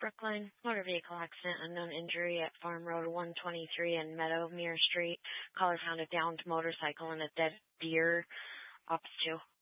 Brookline, motor vehicle accident, unknown injury at Farm Road 123 and Meadowmere Street. Caller found a downed motorcycle and a dead deer. Ops 2.